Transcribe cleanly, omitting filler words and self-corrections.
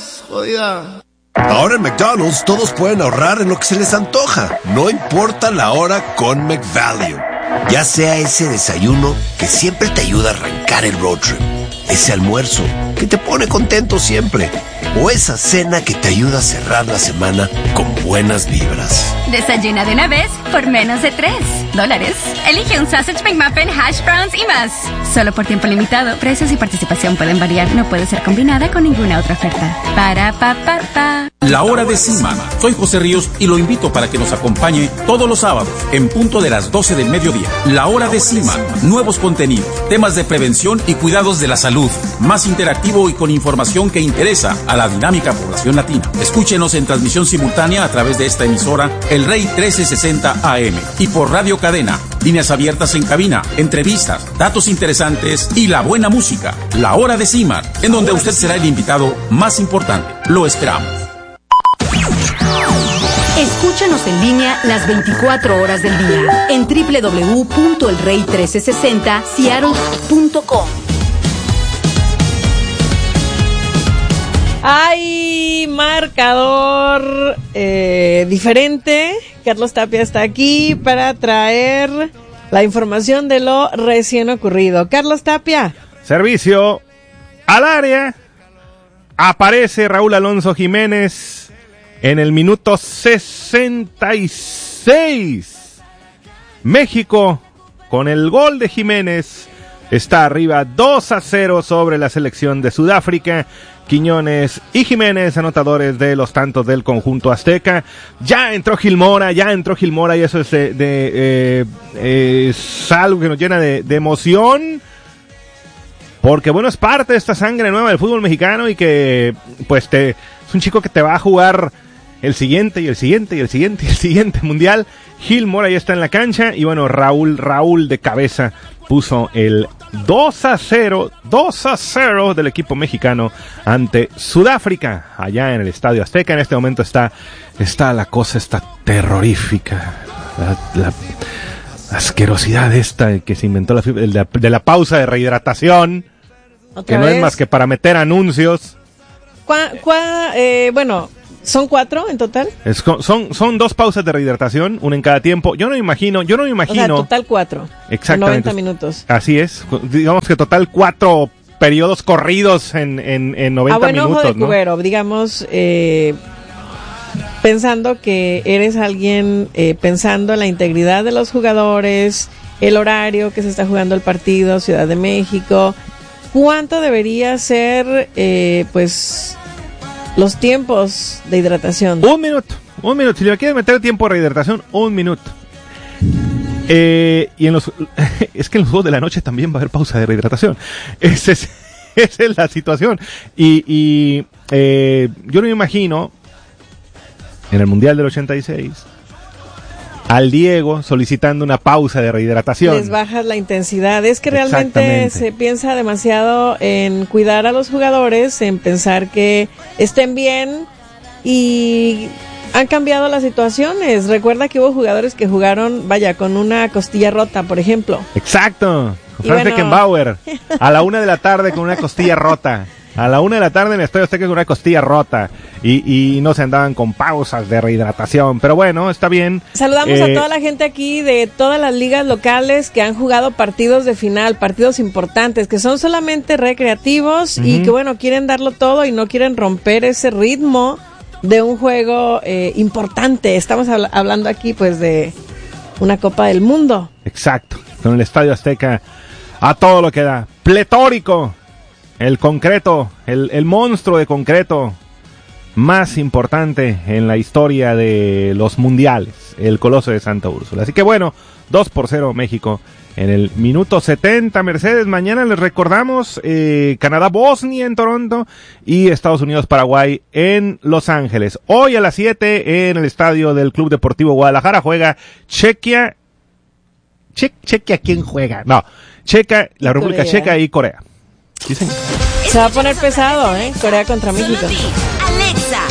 es jodida. Ahora en McDonald's todos pueden ahorrar en lo que se les antoja, no importa la hora con McValue. Ya sea ese desayuno que siempre te ayuda a arrancar el road trip, ese almuerzo que te pone contento siempre, o esa cena que te ayuda a cerrar la semana con buenas vibras. Desayuna de una vez por menos de $3. Elige un Sausage McMuffin, hash browns y más. Solo por tiempo limitado. Precios y participación pueden variar. No puede ser combinada con ninguna otra oferta. Para pa pa pa. La hora de Seaman. Soy José Ríos y lo invito para que nos acompañe todos los sábados en punto de las 12 del mediodía. La hora de Seaman. Nuevos contenidos, temas de prevención y cuidados de la salud. Más interactivo y con información que interesa a la dinámica población latina. Escúchenos en transmisión simultánea a través de esta emisora El Rey 1360 AM y por Radio Cadena. Líneas abiertas en cabina, entrevistas, datos interesantes y la buena música. La hora de Seaman, en donde usted será el invitado más importante. Lo esperamos. Escúchanos en línea las 24 horas del día en www.elrey1360seattle.com. Hay marcador diferente. Carlos Tapia está aquí para traer la información de lo recién ocurrido. Carlos Tapia. Servicio al área. Aparece Raúl Alonso Jiménez en el minuto 66. México, con el gol de Jiménez, está arriba 2-0 sobre la selección de Sudáfrica. Quiñones y Jiménez, anotadores de los tantos del conjunto azteca. Ya entró Gil Mora y eso es es algo que nos llena de emoción. Porque bueno, es parte de esta sangre nueva del fútbol mexicano y que pues es un chico que te va a jugar el siguiente mundial. Gil Mora ya está en la cancha y bueno, Raúl de cabeza puso el 2-0 del equipo mexicano ante Sudáfrica allá en el Estadio Azteca. En este momento está la cosa terrorífica, la asquerosidad esta que se inventó de la pausa de rehidratación, que no es más que para meter anuncios. Bueno, ¿son 4 en total? Son 2 pausas de rehidratación, una en cada tiempo. Yo no me imagino. O sea, total 4. Exactamente. 90 minutos. Así es. Digamos que total 4 periodos corridos en 90 minutos. Ojo de cubero, ¿no? Digamos, pensando que eres alguien, pensando en la integridad de los jugadores, el horario que se está jugando el partido, Ciudad de México, ¿cuánto debería ser, los tiempos de hidratación? Un minuto. Si le quieres meter tiempo de rehidratación, 1 minuto. Y es que en los juegos de la noche también va a haber pausa de rehidratación. Esa es la situación. Y yo no me imagino en el Mundial del 86 al Diego solicitando una pausa de rehidratación. Les bajas la intensidad. Es que realmente se piensa demasiado en cuidar a los jugadores, en pensar que estén bien, y han cambiado las situaciones. Recuerda que hubo jugadores que jugaron, con una costilla rota, por ejemplo. Exacto. Franz Beckenbauer, a la 1 de la tarde con una costilla rota. A la 1 de la tarde en el Estadio Azteca con una costilla rota. Y no se andaban con pausas de rehidratación. Pero bueno, está bien. Saludamos a toda la gente aquí de todas las ligas locales que han jugado partidos de final, partidos importantes, que son solamente recreativos y que bueno, quieren darlo todo y no quieren romper ese ritmo de un juego importante. Estamos hablando aquí pues de una Copa del Mundo. Exacto. Con el Estadio Azteca a todo lo que da. Pletórico. El concreto, el monstruo de concreto más importante en la historia de los mundiales, el Coloso de Santa Úrsula. Así que bueno, 2-0 México en el minuto 70. Mercedes, mañana les recordamos Canadá-Bosnia en Toronto y Estados Unidos-Paraguay en Los Ángeles. Hoy a las 7 en el estadio del Club Deportivo Guadalajara juega Chequia. ¿Chequia quién juega? No, la República Checa y Corea. Sí, señor. Se va a poner pesado, Corea contra México. Alexa,